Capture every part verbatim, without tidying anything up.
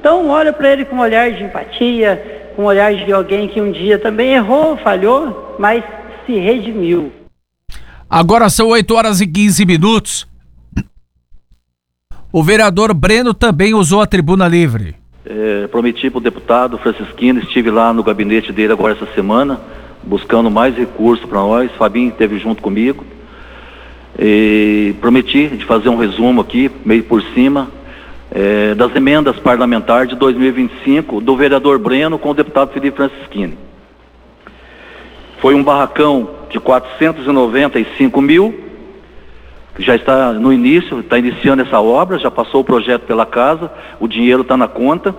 Então olha para ele com um olhar de empatia, com um olhar de alguém que um dia também errou, falhou, mas se redimiu. Agora são oito horas e quinze minutos. O vereador Breno também usou a tribuna livre. É, prometi para o deputado Francisquino, estive lá no gabinete dele agora essa semana, buscando mais recursos para nós. Fabinho esteve junto comigo. E prometi de fazer um resumo aqui, meio por cima, é, das emendas parlamentares de dois mil e vinte e cinco do vereador Breno com o deputado Felipe Francisquini. Foi um barracão de quatrocentos e noventa e cinco mil, que já está no início, está iniciando essa obra, já passou o projeto pela casa, o dinheiro está na conta.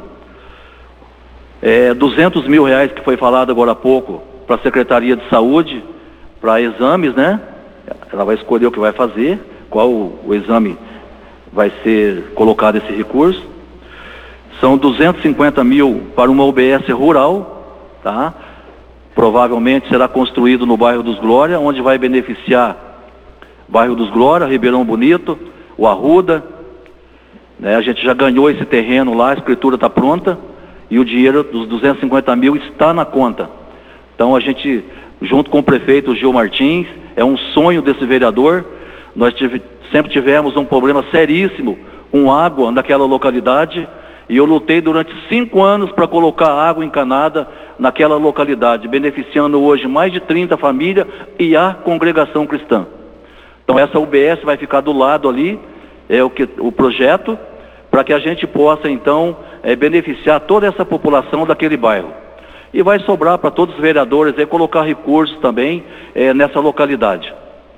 É, duzentos mil reais que foi falado agora há pouco para a Secretaria de Saúde, para exames, né? Ela vai escolher o que vai fazer, qual o, o exame vai ser colocado esse recurso. São duzentos e cinquenta mil para uma U B S rural, tá? Provavelmente será construído no bairro dos Glória, onde vai beneficiar bairro dos Glória, Ribeirão Bonito, o Arruda, né? A gente já ganhou esse terreno lá, a escritura está pronta e o dinheiro dos duzentos e cinquenta mil está na conta. Então a gente, junto com o prefeito Gil Martins, é um sonho desse vereador. Nós tive, sempre tivemos um problema seríssimo com água naquela localidade e eu lutei durante cinco anos para colocar água encanada naquela localidade, beneficiando hoje mais de trinta famílias e a congregação cristã. Então essa U B S vai ficar do lado ali, é o, que, o projeto, para que a gente possa então é, beneficiar toda essa população daquele bairro. E vai sobrar para todos os vereadores é, colocar recursos também é, nessa localidade.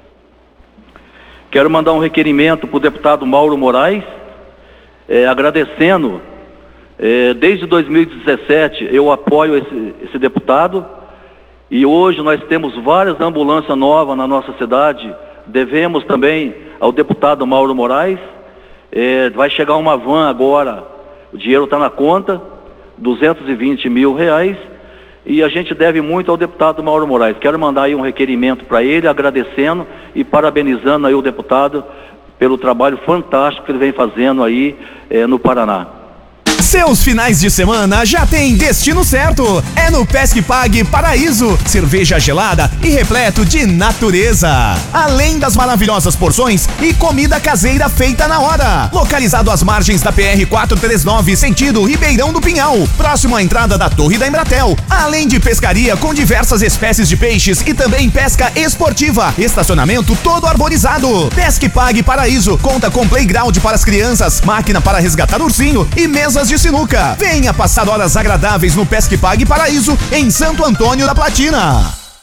Quero mandar um requerimento para o deputado Mauro Moraes, é, agradecendo, é, desde dois mil e dezessete eu apoio esse, esse deputado, e hoje nós temos várias ambulâncias novas na nossa cidade. Devemos também ao deputado Mauro Moraes, é, vai chegar uma van agora, o dinheiro está na conta, duzentos e vinte mil reais, e a gente deve muito ao deputado Mauro Moraes. Quero mandar aí um requerimento para ele, agradecendo e parabenizando aí o deputado pelo trabalho fantástico que ele vem fazendo aí é, no Paraná. Seus finais de semana já tem destino certo. É no Pesque Pague Paraíso. Cerveja gelada e repleto de natureza. Além das maravilhosas porções e comida caseira feita na hora. Localizado às margens da P R quatrocentos e trinta e nove, sentido Ribeirão do Pinhal. Próximo à entrada da Torre da Embratel. Além de pescaria com diversas espécies de peixes e também pesca esportiva. Estacionamento todo arborizado. Pesque Pague Paraíso conta com playground para as crianças, máquina para resgatar ursinho e mesas de sinuca. Venha passar horas agradáveis no Pesque Pague Paraíso, em Santo Antônio da Platina.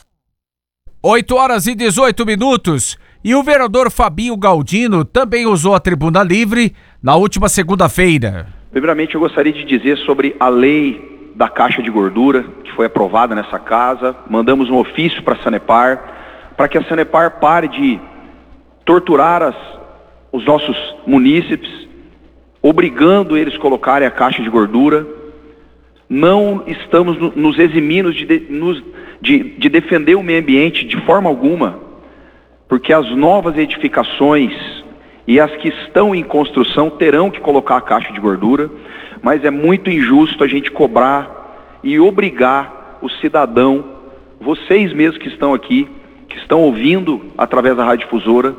oito horas e dezoito minutos. E o vereador Fabinho Galdino também usou a tribuna livre na última segunda-feira. Primeiramente, eu gostaria de dizer sobre a lei da caixa de gordura, que foi aprovada nessa casa. Mandamos um ofício para a Sanepar, para que a Sanepar pare de torturar as, os nossos munícipes, obrigando eles a colocarem a caixa de gordura. Não estamos nos eximindo de, de, de, de defender o meio ambiente de forma alguma, porque as novas edificações e as que estão em construção terão que colocar a caixa de gordura, mas é muito injusto a gente cobrar e obrigar o cidadão, vocês mesmos que estão aqui, que estão ouvindo através da radiodifusora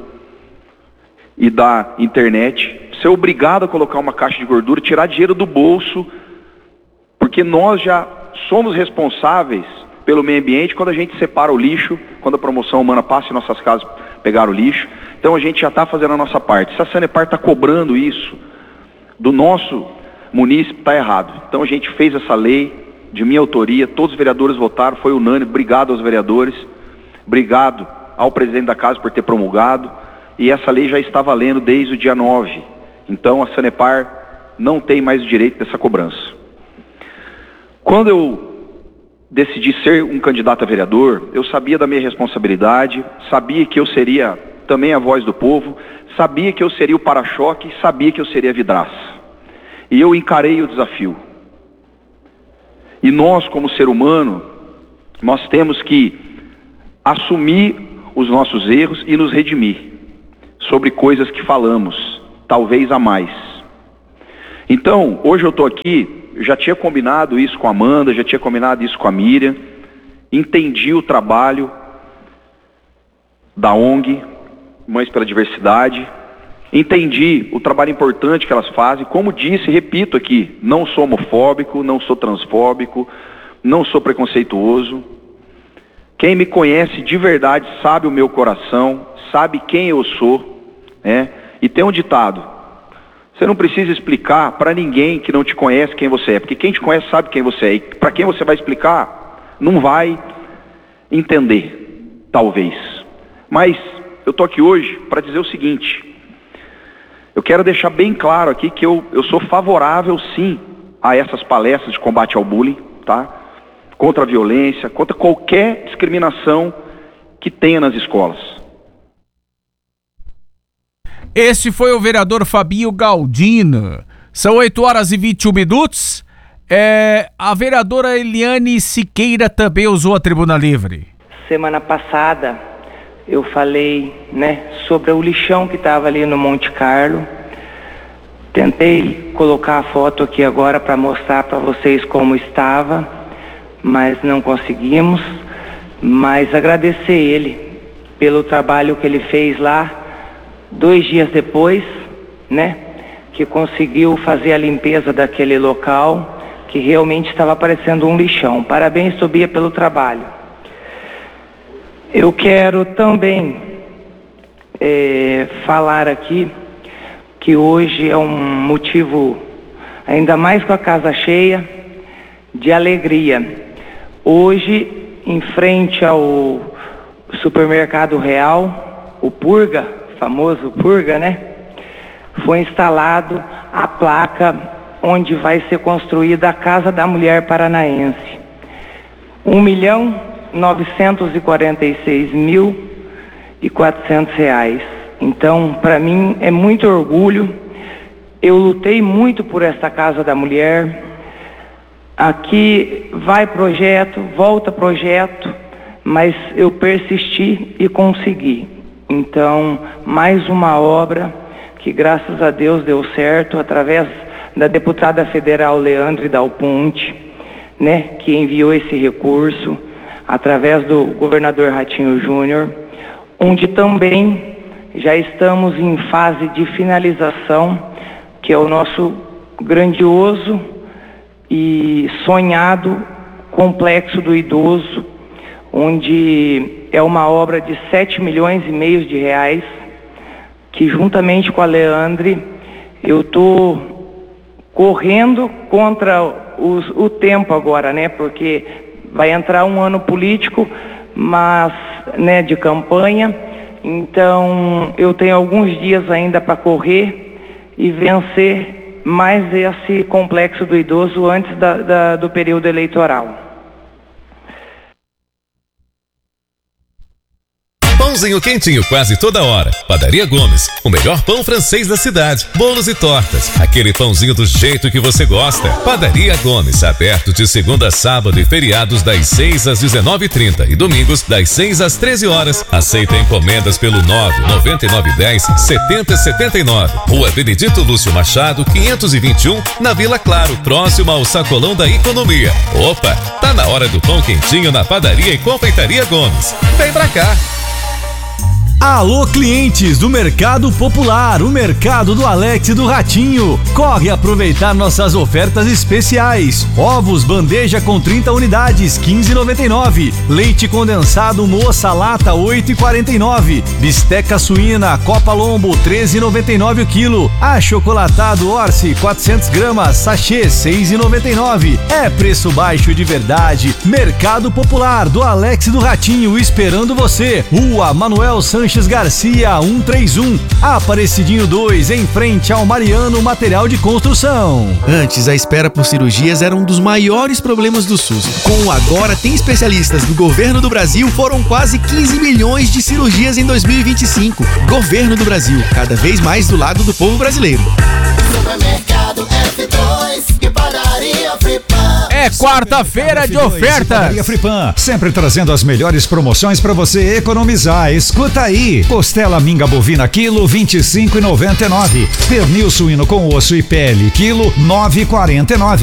e da internet, ser obrigado a colocar uma caixa de gordura, tirar dinheiro do bolso, porque nós já somos responsáveis pelo meio ambiente quando a gente separa o lixo, quando a promoção humana passa em nossas casas pegar o lixo. Então a gente já está fazendo a nossa parte. Se a Sanepar está cobrando isso do nosso município, está errado. Então a gente fez essa lei de minha autoria, todos os vereadores votaram, foi unânime. Obrigado aos vereadores, obrigado ao presidente da casa por ter promulgado, e essa lei já está valendo desde o dia nove. Então a Sanepar não tem mais o direito dessa cobrança. Quando eu decidi ser um candidato a vereador, eu sabia da minha responsabilidade, sabia que eu seria também a voz do povo, sabia que eu seria o para-choque, sabia que eu seria a vidraça. E eu encarei o desafio. E nós, como ser humano, nós temos que assumir os nossos erros e nos redimir sobre coisas que falamos, talvez a mais. Então, hoje eu estou aqui, já tinha combinado isso com a Amanda, já tinha combinado isso com a Miriam, entendi o trabalho da O N G, Mães pela Diversidade, entendi o trabalho importante que elas fazem. Como disse, repito aqui, não sou homofóbico, não sou transfóbico, não sou preconceituoso. Quem me conhece de verdade sabe o meu coração, sabe quem eu sou, né? E tem um ditado: você não precisa explicar para ninguém que não te conhece quem você é, porque quem te conhece sabe quem você é, e para quem você vai explicar, não vai entender, talvez. Mas eu estou aqui hoje para dizer o seguinte: eu quero deixar bem claro aqui que eu, eu sou favorável, sim, a essas palestras de combate ao bullying, tá? Contra a violência, contra qualquer discriminação que tenha nas escolas. Esse foi o vereador Fabinho Galdino. São oito horas e vinte e um minutos. É, a vereadora Eliane Siqueira também usou a tribuna livre. Semana passada eu falei, né, sobre o lixão que estava ali no Monte Carlo. Tentei colocar a foto aqui agora para mostrar para vocês como estava, mas não conseguimos. Mas agradecer ele pelo trabalho que ele fez lá, dois dias depois, né, que conseguiu fazer a limpeza daquele local, que realmente estava parecendo um lixão. Parabéns, Tobia, pelo trabalho. Eu quero também é, falar aqui que hoje é um motivo, ainda mais com a casa cheia, de alegria. Hoje, em frente ao supermercado Real, o Purga, famoso Purga, né? Foi instalado a placa onde vai ser construída a Casa da Mulher Paranaense. Um milhão novecentos e quarenta e seis mil e quatrocentos reais. Então, para mim é muito orgulho. Eu lutei muito por esta Casa da Mulher. Aqui vai projeto, volta projeto, mas eu persisti e consegui. Então, mais uma obra que, graças a Deus, deu certo, através da deputada federal Leandre Dal Ponte, né, que enviou esse recurso, através do governador Ratinho Júnior, onde também já estamos em fase de finalização, que é o nosso grandioso e sonhado Complexo do Idoso, onde é uma obra de sete milhões e meio de reais, que juntamente com a Leandre, eu estou correndo contra os, o tempo agora, né, porque vai entrar um ano político, mas, né, de campanha, então eu tenho alguns dias ainda para correr e vencer mais esse Complexo do Idoso antes da, da, do período eleitoral. Pãozinho quentinho quase toda hora. Padaria Gomes, o melhor pão francês da cidade. Bolos e tortas, aquele pãozinho do jeito que você gosta. Padaria Gomes, aberto de segunda a sábado e feriados das seis às dezenove e trinta e domingos das seis às treze horas. Aceita encomendas pelo nove nove nove um zero sete zero sete nove. Rua Benedito Lúcio Machado, quinhentos e vinte e um, na Vila Claro, próximo ao Sacolão da Economia. Opa, tá na hora do pão quentinho na Padaria e Confeitaria Gomes. Vem pra cá! Alô, clientes do Mercado Popular, o mercado do Alex e do Ratinho. Corre aproveitar nossas ofertas especiais. Ovos bandeja com trinta unidades, quinze reais e noventa e nove centavos. Leite condensado Moça Lata, oito reais e quarenta e nove centavos. Bisteca suína Copa Lombo, treze reais e noventa e nove centavos o quilo. Achocolatado Orce, quatrocentas gramas, sachê, seis reais e noventa e nove centavos. É preço baixo de verdade. Mercado Popular do Alex e do Ratinho, esperando você. Rua Manuel Sanches Garcia, cento e trinta e um, Aparecidinho dois, em frente ao Mariano Material de Construção. Antes, a espera por cirurgias era um dos maiores problemas do SUS. Com o Agora Tem Especialistas do Governo do Brasil, foram quase quinze milhões de cirurgias em dois mil e vinte e cinco. Governo do Brasil, cada vez mais do lado do povo brasileiro. É quarta-feira de ofertas. Padaria Fripan, sempre trazendo as melhores promoções para você economizar. Escuta aí. Costela minga bovina quilo vinte e cinco e noventa e nove. Pernil suíno com osso e pele quilo nove e quarenta e nove.